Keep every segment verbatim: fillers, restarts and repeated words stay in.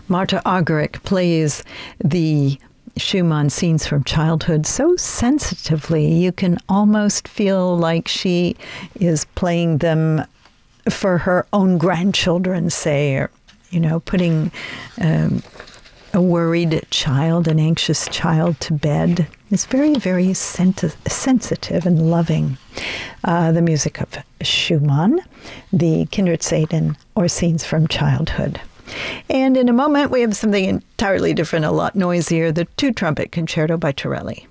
Marta Argerich plays the Schumann scenes from childhood so sensitively. You can almost feel like she is playing them for her own grandchildren, say, or, you know, putting um, a worried child, an anxious child to bed. It's very, very senti- sensitive and loving. Uh, the music of Schumann, the Kinderszenen, or scenes from childhood. And in a moment, we have something entirely different, a lot noisier, the Two-Trumpet Concerto by Torelli.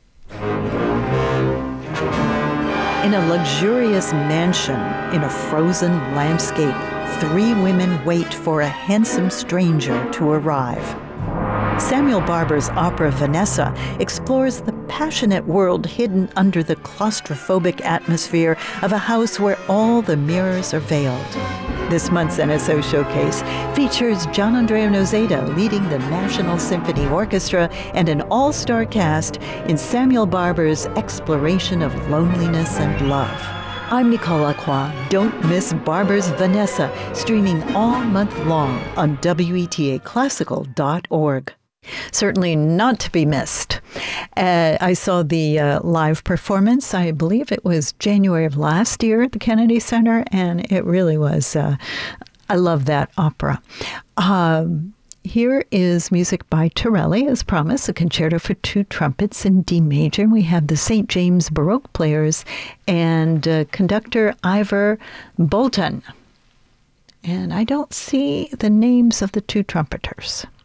In a luxurious mansion in a frozen landscape, three women wait for a handsome stranger to arrive. Samuel Barber's opera Vanessa explores the passionate world hidden under the claustrophobic atmosphere of a house where all the mirrors are veiled. This month's N S O Showcase features Gianandrea Noseda leading the National Symphony Orchestra and an all-star cast in Samuel Barber's exploration of loneliness and love. I'm Nicole Lacroix. Don't miss Barber's Vanessa, streaming all month long on W E T A classical dot org. Certainly not to be missed. Uh, I saw the uh, live performance, I believe it was January of last year at the Kennedy Center, and it really was, uh, I love that opera. Um, here is music by Torelli, as promised, a concerto for two trumpets in D major. We have the Saint James Baroque players and uh, conductor Ivor Bolton. And I don't see the names of the two trumpeters.